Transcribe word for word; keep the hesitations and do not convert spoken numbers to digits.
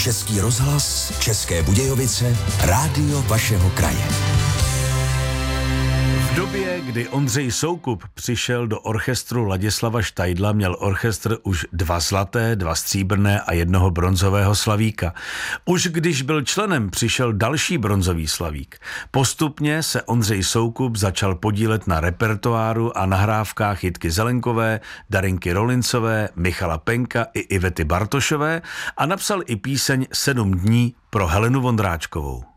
Český rozhlas, České Budějovice, rádio vašeho kraje. V době, kdy Ondřej Soukup přišel do orchestru Ladislava Štajdla, měl orchestr už dva zlaté, dva stříbrné a jednoho bronzového slavíka. Už když byl členem, přišel další bronzový slavík. Postupně se Ondřej Soukup začal podílet na repertoáru a nahrávkách Jitky Zelenkové, Darinky Rolincové, Michala Penka i Ivety Bartošové a napsal i píseň Sedm dní pro Helenu Vondráčkovou.